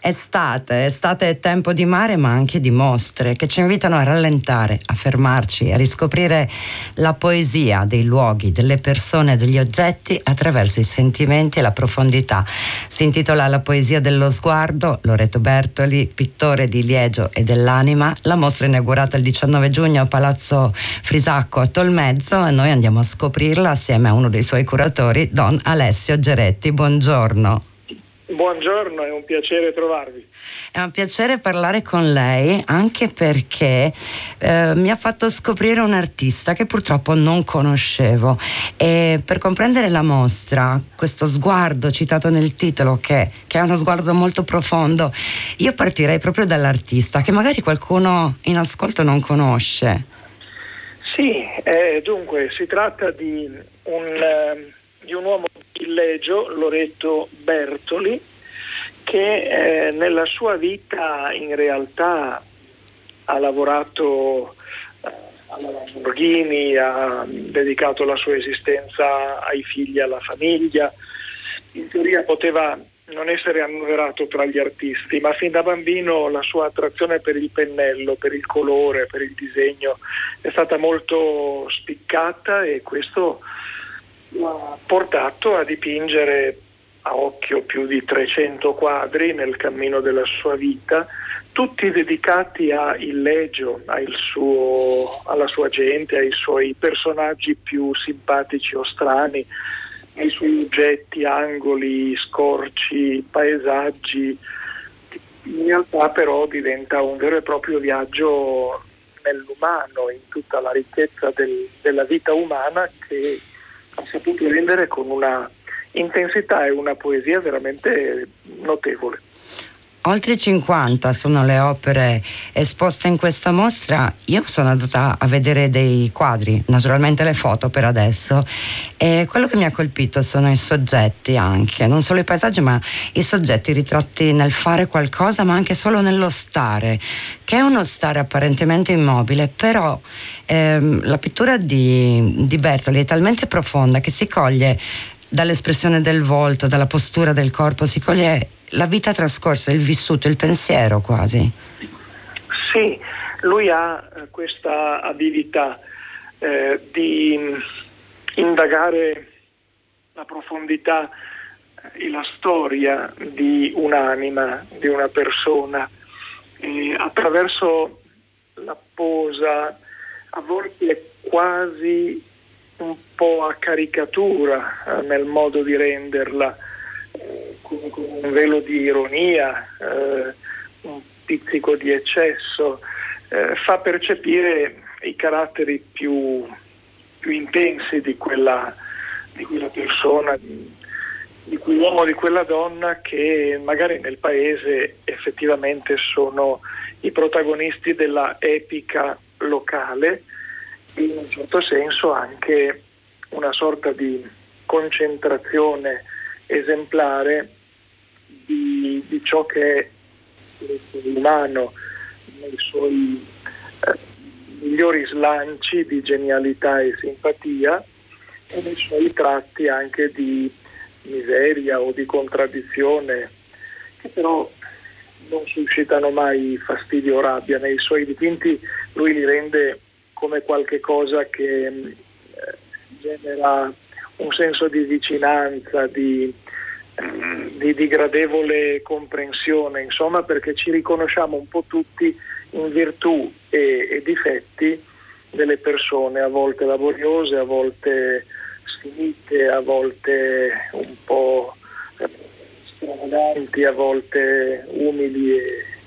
Estate è tempo di mare ma anche di mostre che ci invitano a rallentare, a fermarci, a riscoprire la poesia dei luoghi, delle persone, degli oggetti attraverso i sentimenti e la profondità. Si intitola La poesia dello sguardo, Loreto Bertoli, pittore di Liegio e dell'anima. La mostra è inaugurata il 19 giugno a Palazzo Frisacco a Tolmezzo e noi andiamo a scoprirla assieme a uno dei suoi curatori, Don Alessio Geretti. Buongiorno. Buongiorno, è un piacere trovarvi. È un piacere parlare con lei anche perché mi ha fatto scoprire un artista che purtroppo non conoscevo e per comprendere la mostra, questo sguardo citato nel titolo che è uno sguardo molto profondo, io partirei proprio dall'artista che magari qualcuno in ascolto non conosce. Sì, dunque si tratta di un uomo di Liegio, Loreto Bertoli, che nella sua vita in realtà ha lavorato alla Lamborghini, ha dedicato la sua esistenza ai figli e alla famiglia. In teoria poteva non essere annoverato tra gli artisti, ma fin da bambino la sua attrazione per il pennello, per il colore, per il disegno è stata molto spiccata e questo lo ha portato a dipingere a occhio più di 300 quadri nel cammino della sua vita, tutti dedicati a il Liegio, alla sua gente, ai suoi personaggi più simpatici o strani, ai suoi oggetti, angoli, scorci, paesaggi. In realtà però diventa un vero e proprio viaggio nell'umano, in tutta la ricchezza della vita umana che ha saputo rendere con una intensità e una poesia veramente notevole. Oltre 50 sono le opere esposte in questa mostra. Io sono andata a vedere dei quadri, naturalmente le foto per adesso, e quello che mi ha colpito sono i soggetti anche, non solo i paesaggi ma i soggetti ritratti nel fare qualcosa ma anche solo nello stare, che è uno stare apparentemente immobile, però la pittura di Bertoli è talmente profonda che si coglie dall'espressione del volto, dalla postura del corpo, si coglie la vita trascorsa, il vissuto, il pensiero quasi. Sì, lui ha questa abilità di indagare la profondità e la storia di un'anima, di una persona, attraverso la posa, a volte quasi un po' a caricatura nel modo di renderla, con un velo di ironia, un pizzico di eccesso, fa percepire i caratteri più intensi di quella persona, di quell'uomo, di quella donna che magari nel paese effettivamente sono i protagonisti della epica locale, in un certo senso anche una sorta di concentrazione esemplare di ciò che è l'essere umano nei suoi migliori slanci di genialità e simpatia e nei suoi tratti anche di miseria o di contraddizione, che però non suscitano mai fastidio o rabbia. Nei suoi dipinti lui li rende come qualche cosa che genera un senso di vicinanza, di gradevole comprensione, insomma, perché ci riconosciamo un po' tutti in virtù e difetti delle persone, a volte laboriose, a volte sfinite, a volte un po' stravaganti, a volte umili e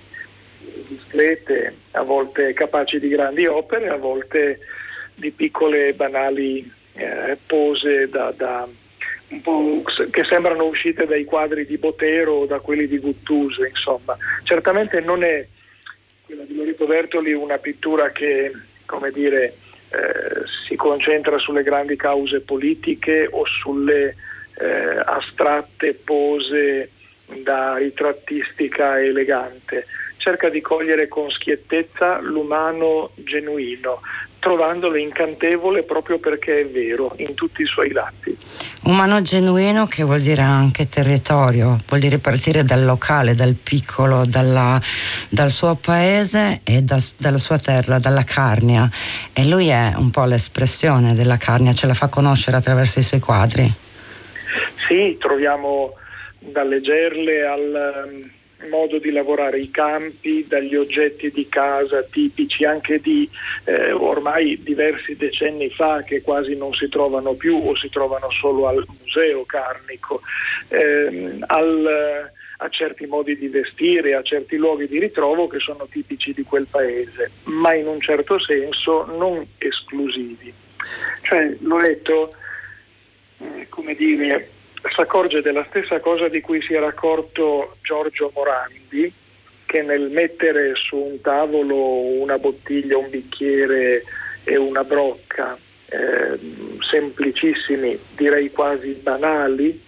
discrete, a volte capaci di grandi opere, a volte di piccole e banali pose un po' che sembrano uscite dai quadri di Botero o da quelli di Guttuso, insomma. Certamente non è quella di Loreto Bertoli una pittura che, come dire, si concentra sulle grandi cause politiche o sulle astratte pose da ritrattistica elegante. Cerca di cogliere con schiettezza l'umano genuino, trovandolo incantevole proprio perché è vero in tutti i suoi lati. Umano genuino, che vuol dire anche territorio, vuol dire partire dal locale, dal piccolo, dal suo paese e dalla sua terra, dalla Carnia, e lui è un po' l'espressione della Carnia, ce la fa conoscere attraverso i suoi quadri. Sì, troviamo dalle gerle al modo di lavorare i campi, dagli oggetti di casa tipici anche di ormai diversi decenni fa, che quasi non si trovano più o si trovano solo al museo carnico, a certi modi di vestire, a certi luoghi di ritrovo che sono tipici di quel paese, ma in un certo senso non esclusivi. Cioè Loreto, come dire, si accorge della stessa cosa di cui si era accorto Giorgio Morandi, che nel mettere su un tavolo una bottiglia, un bicchiere e una brocca, semplicissimi, direi quasi banali,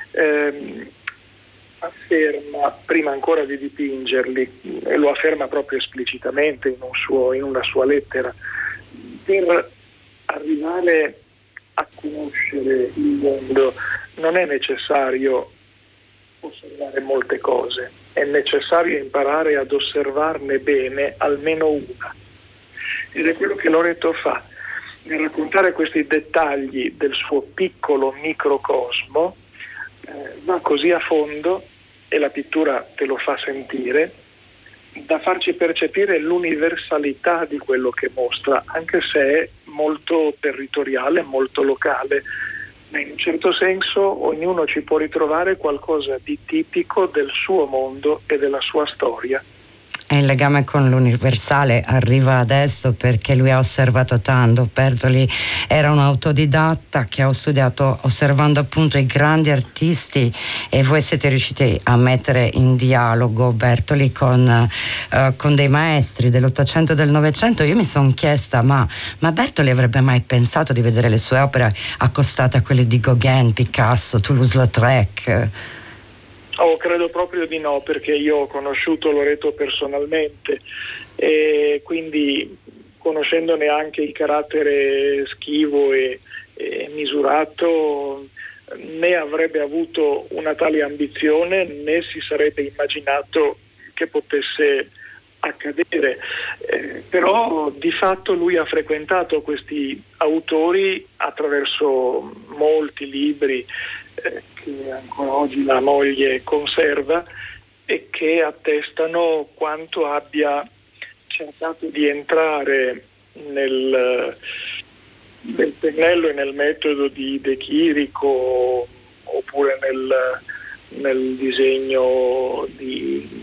afferma, prima ancora di dipingerli, e lo afferma proprio esplicitamente in una sua lettera, per arrivare a conoscere il mondo non è necessario osservare molte cose, è necessario imparare ad osservarne bene almeno una. Ed è quello che Loreto fa, nel raccontare questi dettagli del suo piccolo microcosmo, va così a fondo, e la pittura te lo fa sentire, da farci percepire l'universalità di quello che mostra, anche se è molto territoriale, molto locale. Ma in un certo senso ognuno ci può ritrovare qualcosa di tipico del suo mondo e della sua storia. E il legame con l'universale arriva adesso perché lui ha osservato tanto. Bertoli era un autodidatta che ha studiato osservando appunto i grandi artisti, e voi siete riusciti a mettere in dialogo Bertoli con dei maestri dell'Ottocento e del Novecento. Io mi sono chiesta, ma Bertoli avrebbe mai pensato di vedere le sue opere accostate a quelle di Gauguin, Picasso, Toulouse-Lautrec? Credo proprio di no, perché io ho conosciuto Loreto personalmente e quindi, conoscendone anche il carattere schivo e misurato, né avrebbe avuto una tale ambizione né si sarebbe immaginato che potesse accadere, però di fatto lui ha frequentato questi autori attraverso molti libri che ancora oggi la moglie conserva e che attestano quanto abbia cercato di entrare nel pennello e nel metodo di De Chirico, oppure nel disegno di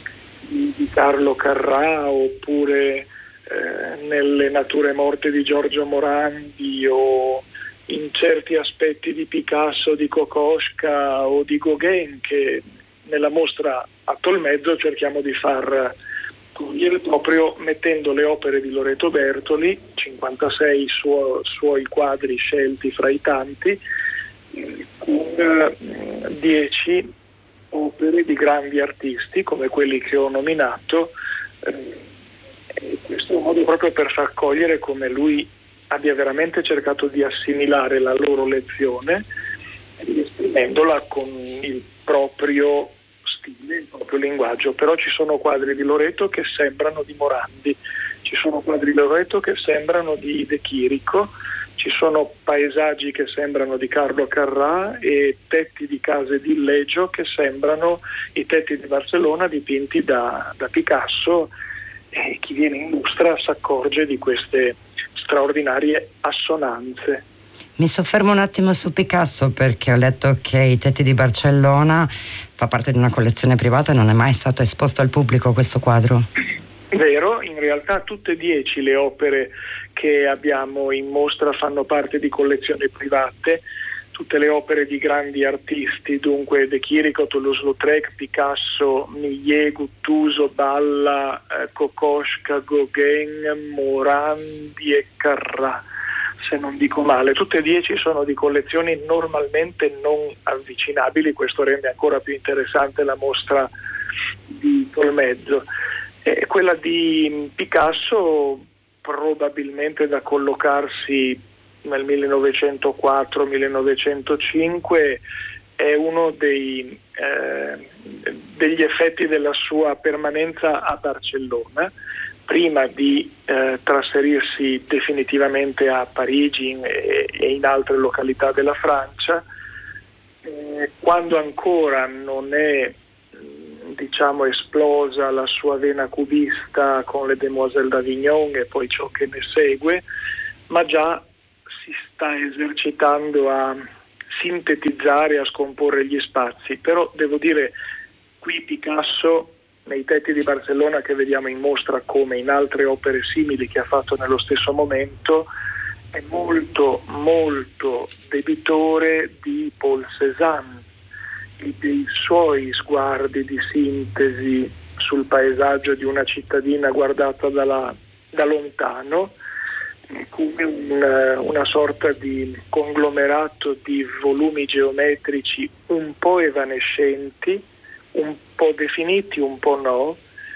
Carlo Carrà, oppure nelle nature morte di Giorgio Morandi, o in certi aspetti di Picasso, di Kokoschka o di Gauguin, che nella mostra a Tolmezzo cerchiamo di far cogliere proprio mettendo le opere di Loreto Bertoli, 56 suoi quadri scelti fra i tanti, con 10 opere di grandi artisti come quelli che ho nominato, e questo è un modo proprio per far cogliere come lui abbia veramente cercato di assimilare la loro lezione, esprimendola con il proprio stile, il proprio linguaggio. Però ci sono quadri di Loreto che sembrano di Morandi, ci sono quadri di Loreto che sembrano di De Chirico, ci sono paesaggi che sembrano di Carlo Carrà e tetti di case di illegio che sembrano i tetti di Barcellona dipinti da Picasso, e chi viene in mostra si accorge di queste straordinarie assonanze. Mi soffermo un attimo su Picasso, perché ho letto che i tetti di Barcellona fa parte di una collezione privata e non è mai stato esposto al pubblico questo quadro. Vero, in realtà tutte e 10 le opere che abbiamo in mostra fanno parte di collezioni private, tutte le opere di grandi artisti, dunque De Chirico, Toulouse-Lautrec, Picasso, Millet, Guttuso, Balla, Kokoschka, Gauguin, Morandi e Carrà, se non dico male. Tutte e 10 sono di collezioni normalmente non avvicinabili, questo rende ancora più interessante la mostra di Tolmezzo. Quella di Picasso probabilmente da collocarsi nel 1904-1905 è uno degli effetti della sua permanenza a Barcellona, prima di trasferirsi definitivamente a Parigi e in altre località della Francia, quando ancora non è esplosa la sua vena cubista con le Demoiselles d'Avignon e poi ciò che ne segue, ma già si sta esercitando a sintetizzare, a scomporre gli spazi. Però devo dire, qui Picasso, nei tetti di Barcellona, che vediamo in mostra come in altre opere simili che ha fatto nello stesso momento, è molto molto debitore di Paul Cézanne e dei suoi sguardi di sintesi sul paesaggio di una cittadina guardata da lontano, come una sorta di conglomerato di volumi geometrici un po' evanescenti, un po' definiti, un po' no,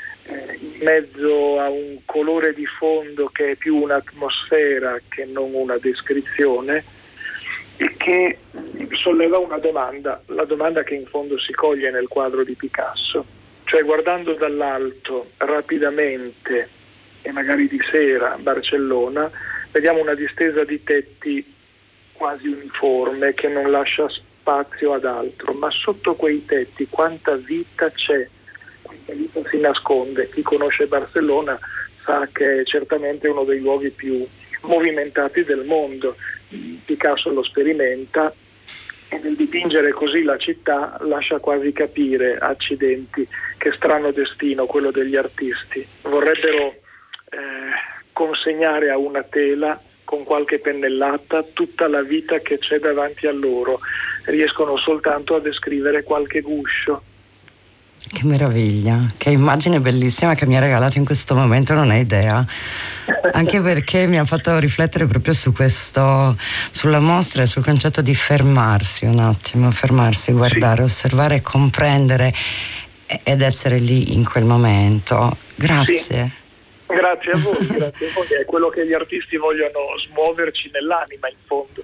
in mezzo a un colore di fondo che è più un'atmosfera che non una descrizione, e che solleva una domanda, la domanda che in fondo si coglie nel quadro di Picasso, cioè guardando dall'alto rapidamente e magari di sera Barcellona, vediamo una distesa di tetti quasi uniforme che non lascia spazio ad altro, ma sotto quei tetti quanta vita c'è, quanta vita si nasconde. Chi conosce Barcellona sa che è certamente uno dei luoghi più movimentati del mondo. Picasso lo sperimenta e nel dipingere così la città lascia quasi capire, accidenti, che strano destino quello degli artisti. Vorrebbero consegnare a una tela con qualche pennellata tutta la vita che c'è davanti a loro, riescono soltanto a descrivere qualche guscio. Che meraviglia, che immagine bellissima che mi ha regalato in questo momento, non hai idea. Anche perché mi ha fatto riflettere proprio su questo, sulla mostra e sul concetto di fermarsi un attimo, fermarsi, guardare, osservare, comprendere ed essere lì in quel momento. Grazie. Sì. Grazie a voi, grazie a voi. È quello che gli artisti vogliono smuoverci nell'anima, in fondo.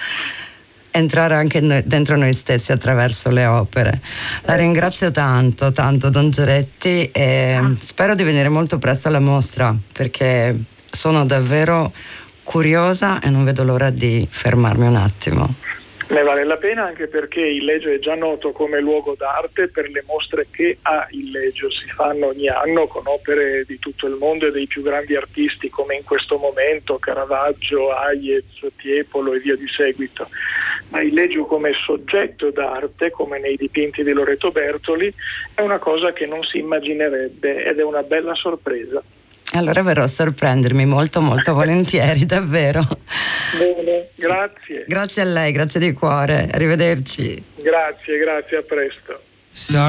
Entrare anche dentro noi stessi attraverso le opere. La ringrazio tanto, Don Geretti, e spero di venire molto presto alla mostra, perché sono davvero curiosa e non vedo l'ora di fermarmi un attimo. Ne vale la pena, anche perché Illeggio è già noto come luogo d'arte per le mostre che a Illeggio si fanno ogni anno con opere di tutto il mondo e dei più grandi artisti, come in questo momento Caravaggio, Hayez, Tiepolo e via di seguito. Ma Illeggio come soggetto d'arte, come nei dipinti di Loreto Bertoli, è una cosa che non si immaginerebbe ed è una bella sorpresa. Allora verrò a sorprendermi molto molto volentieri, davvero. Bene, grazie. Grazie a lei, grazie di cuore, arrivederci. Grazie, a presto.